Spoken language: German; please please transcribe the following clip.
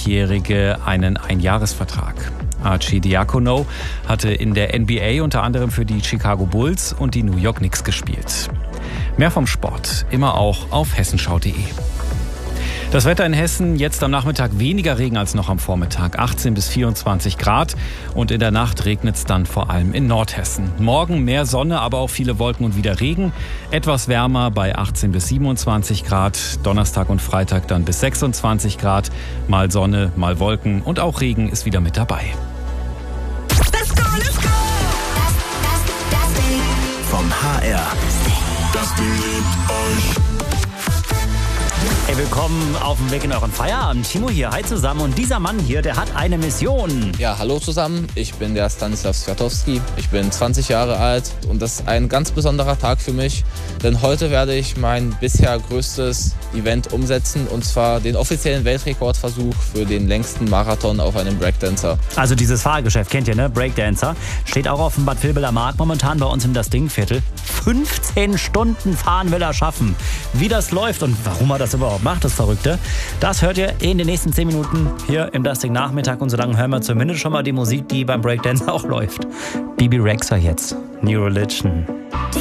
20-Jährige einen Einjahresvertrag. Arcidiacono hatte in der NBA unter anderem für die Chicago Bulls und die New York Knicks gespielt. Mehr vom Sport, immer auch auf hessenschau.de. Das Wetter in Hessen, jetzt am Nachmittag weniger Regen als noch am Vormittag, 18 bis 24 Grad und in der Nacht regnet es dann vor allem in Nordhessen. Morgen mehr Sonne, aber auch viele Wolken und wieder Regen, etwas wärmer bei 18 bis 27 Grad, Donnerstag und Freitag dann bis 26 Grad, mal Sonne, mal Wolken und auch Regen ist wieder mit dabei. Let's go, let's go! Das Ding. Vom HR. Das Ding liebt euch. Hey, willkommen auf dem Weg in euren Feierabend. Timo hier, hi zusammen. Und dieser Mann hier, der hat eine Mission. Ja, hallo zusammen. Ich bin der Stanislav Swiatowski. Ich bin 20 Jahre alt und das ist ein ganz besonderer Tag für mich, denn heute werde ich mein bisher größtes Event umsetzen, und zwar den offiziellen Weltrekordversuch für den längsten Marathon auf einem Breakdancer. Also dieses Fahrgeschäft kennt ihr, ne? Breakdancer. Steht auch auf dem Bad Vilbeler Markt momentan bei uns im Das Ding-Viertel. 15 Stunden fahren will er schaffen. Wie das läuft und warum er das überhaupt macht, das Verrückte, das hört ihr in den nächsten 10 Minuten hier im Das Ding Nachmittag. Und so lange hören wir zumindest schon mal die Musik, die beim Breakdance auch läuft. Bibi Rexha jetzt. New Religion.